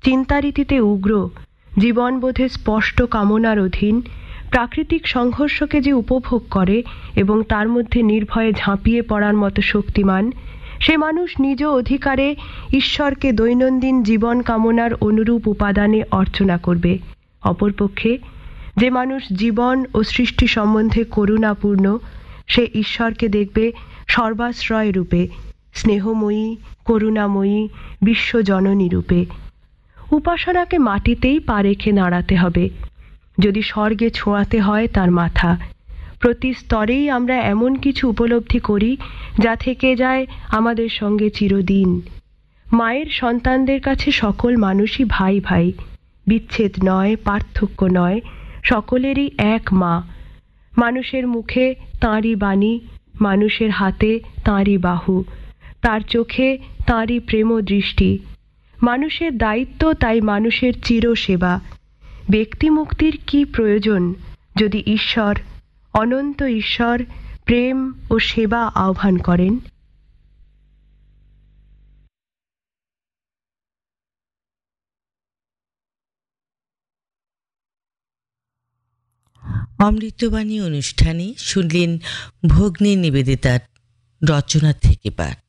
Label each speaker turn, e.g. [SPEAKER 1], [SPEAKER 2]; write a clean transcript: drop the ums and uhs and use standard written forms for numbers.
[SPEAKER 1] চিন্তারীতিতে উগ্র, জীবনবোধে স্পষ্ট কামনার অধীন, প্রাকৃতিক সংঘর্ষকে যে উপভোগ করে এবং তার মধ্যে নির্ভয়ে ঝাঁপিয়ে পড়ার মতো শক্তিমান, সে মানুষ নিজ অধিকারে ঈশ্বরকে দৈনন্দিন জীবন কামনার অনুরূপ উপাদানে অর্চনা করবে। অপরপক্ষে যে মানুষ জীবন ও সৃষ্টি সম্বন্ধে করুণাপূর্ণ, সে ঈশ্বরকে দেখবে সর্বাশ্রয় রূপে, স্নেহময়ী, করুণাময়ী, বিশ্বজননী রূপে। উপাসনাকে মাটিতেই পা রেখে নাড়াতে হবে, যদি স্বর্গে ছোঁয়াতে হয় তার মাথা। প্রতি স্তরেই আমরা এমন কিছু উপলব্ধি করি যা থেকে যায় আমাদের সঙ্গে চিরদিন। মায়ের সন্তানদের কাছে সকল মানুষই ভাই ভাই, বিচ্ছেদ নয়, পার্থক্য নয়, সকলেরই এক মা। মানুষের মুখে তাঁরই বাণী, মানুষের হাতে তাঁরই বাহু, তার চোখে তাঁরই প্রেম দৃষ্টি। মানুষের দায়িত্ব তাই মানুষের চিরসেবা। ব্যক্তিমুক্তির কি প্রয়োজন যদি ঈশ্বর, অনন্ত ঈশ্বর, প্রেম ও সেবা আহ্বান করেন?
[SPEAKER 2] অমৃতবাণী অনুষ্ঠানে শুনলেন ভগ্নী নিবেদিতার রচনা থেকে পাঠ।